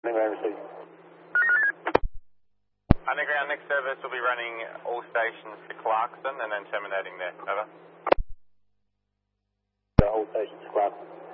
Underground, next service will be running all stations to Clarkson and then terminating there. Over. All stations to Clarkson.